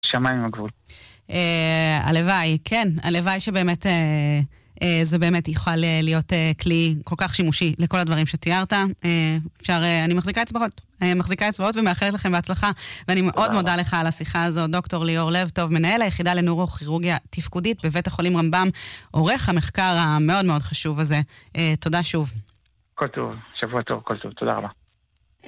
שמיים הגבול. הלוואי, כן, הלוואי שבאמת זה באמת יוכל להיות כלי כל כך שימושי לכל הדברים שתיארת. אפשר, אני מחזיקה אצבעות ומאחלת לכם בהצלחה, ואני מאוד מודה לך על השיחה הזו, דוקטור ליאור לב טוב, מנהל היחידה לנוירוכירורגיה תפקודית בבית החולים רמב"ם, עורך המחקר המאוד מאוד חשוב הזה. תודה שוב. כל טוב, שבוע טוב, כל טוב, תודה רבה.